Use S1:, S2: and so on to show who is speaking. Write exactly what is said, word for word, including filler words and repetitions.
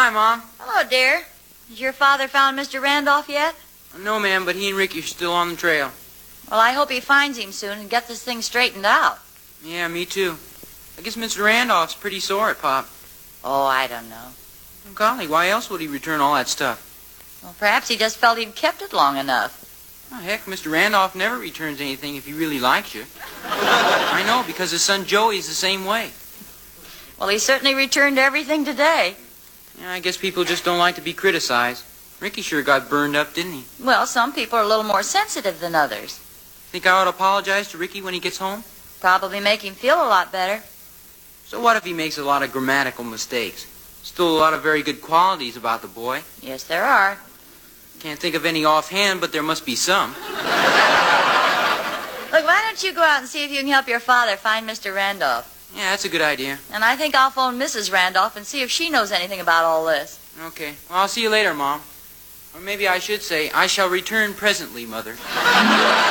S1: Hi, Mom.
S2: Hello, dear. Has your father found Mister Randolph yet?
S1: No, ma'am, but he and Ricky are still on the trail.
S2: Well, I hope he finds him soon and gets this thing straightened out.
S1: Yeah, me too. I guess Mister Randolph's pretty sore at Pop.
S2: Oh, I don't know.
S1: Oh, golly, why else would he return all that stuff?
S2: Well, perhaps he just felt he'd kept it long enough.
S1: Oh, heck, Mister Randolph never returns anything if he really likes you. I know, because his son Joey's the same way.
S2: Well, he certainly returned everything today.
S1: Yeah, I guess people just don't like to be criticized. Ricky sure got burned up, didn't he?
S2: Well, some people are a little more sensitive than others.
S1: Think I ought to apologize to Ricky when he gets home?
S2: Probably make him feel a lot better.
S1: So what if he makes a lot of grammatical mistakes? Still a lot of very good qualities about the boy.
S2: Yes, there are.
S1: Can't think of any offhand, but there must be some.
S2: Look, why don't you go out and see if you can help your father find Mister Randolph?
S1: Yeah, that's a good idea.
S2: And I think I'll phone Missus Randolph and see if she knows anything about all this.
S1: Okay. Well, I'll see you later, Mom. Or maybe I should say, I shall return presently, Mother.